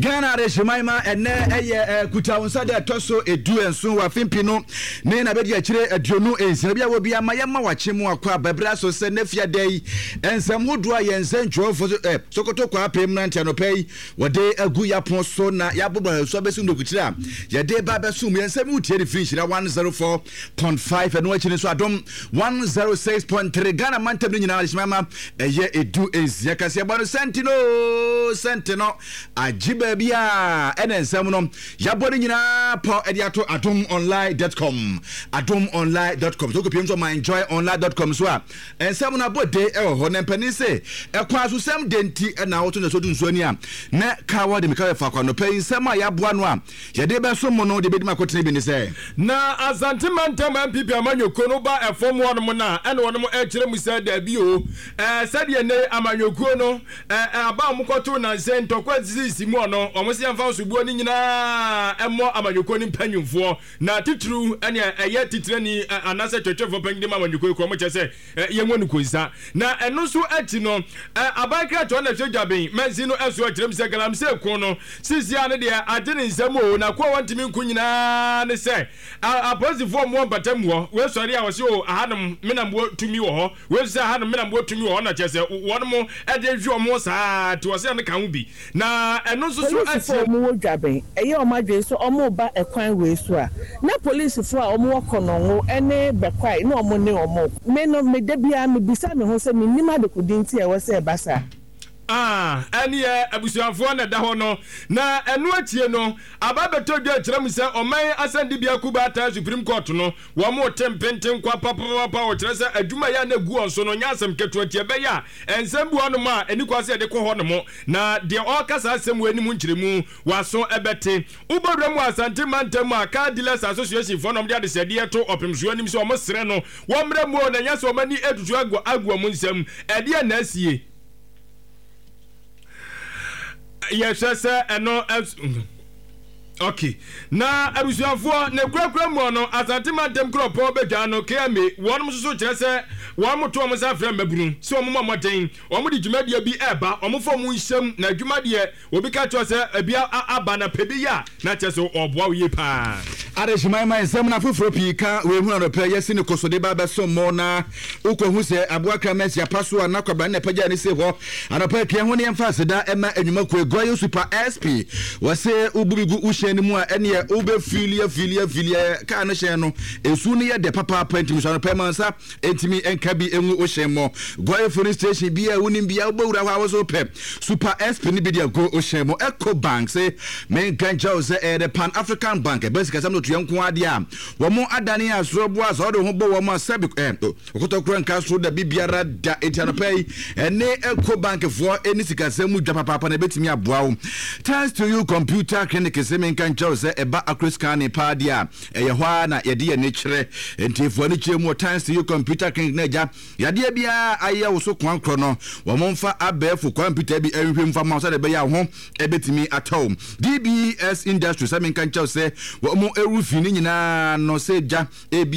Ghana de Shemaima ene eye kutawunsa de toso edu enso wa fimpino ne na bedi akire aduonu ensia bia wo bia mayema wache mu akwa babra so se nefia dei ensam hodo a yensen twofo sokoto kwa permanent anopei wode agu yapon so na yabobo so besu ndokutira yede ba besum yensam utie de finish na 104.5 eno akire so adom 106.3 Ghana mantem nyina Shemaima eye edu ensia kase bano sentino ajiba bia ensam no yabone nyina po ediato adomonline.com so ko piem so enjoyonline.com so a ensam na bode ho na mpani se ekwa so sem denti na woto na so dun so ani a na kawa de meka fa kwa no pe ensam a yaboa no a yede be so mo no de bedima kotene bi ni se na azantimantem MPP amanyoko no ba efom wono na ene wono ekire mu se da bi o sade ne amanyoko no aba mu koto na se ntokwa zisi mu ono omosi amfa so buo ni nyina emo amanyoko ni panyumfo na titru ene eye titrani anase twetwefo panyim amanyoko ko mo chese yenwonu konsa na eno so ati no abakra to na hwejaben manzi no eso akirem se galam se ko no sisi ane de adene nsam o na ko wantimi nku nyina ne se aposifo mo batam wo we sori a wo se o ahanum menambo tumi wo ho we se ahanum menambo tumi wo na chese won mo ede hwe mo saa ti wo se ne kan bi na eno so ati mo wo dwaben eye o madwe so o mo ba ekwan we so a na police fo a o mo kono ngo ene bekwai na o mo ne o mo me no me de bia me bisa me ho se me nima de kudinti e wo se basa eni abusuafo na da ho no na enu atie no ababeto dwa kirem se oman asandi bia kuba ta Supreme Court no wo mo tempenten kwa papa wo kire se adwuma ya na gu onso no nyasem keto atie be ya ensem bu ono ma eni kwase de ko ho no mo na de o kasa asem wani mu nkiremu waso ebete ubodwam asante mantem aka dealers association for no de se de to opemso anim se o mo sere no wo mre mu na nyase o mani etutu agwa mu nsem ede na asie yes eno okay na abusuafo na kurakura mu no asante mantem kropo bedwa no kame won so kire se won moto mo sa fra maburu se o mo moden o mo di dwumadia bi eba o mo fo mu nhyem na dwumadie obi ka cho se bia aba na pebi ya na che so oboa we pa Adeshimai ensam na foforo pika we hu na pe yesi ne kosode ba be so mo na ukwahu se aboaka mesi apaso na kwaba na pagya ni se ho anapa pia ho ne emfa seda ema enwuma ko egoyo super SP wase ububigu uhye ni mu a ene ye ube filia ka na hye no esu ne ye de papa pantimi so anapa mansa entimi enka bi enwu ohye mo goyo police station bia unim bia ubawura ho awoso pe super SP ni bi dia go ohye mo Eco Bank se men ganja se the Pan African Bank basically some to yanko ade a wo mo adane asorobo a so de ho bo wo mo sabi okotokura nka so da bibiara da etianopai ene Eco Bank fo eni sikasemu dwa papa na betimi aboa wo thanks to you computer clinic semen kan chaw se eba akriscan pa dia eye hwa na yede ye ne kire entifo ne chemu thanks to you computer clinic na ja yade bia aye wo so kwankro no wo mo mfa abefu computer bi enhwe mfa ma so de be ya ho ebetimi ataw DBS industry semen kan chaw se wo mo erufi ni nyina no se ja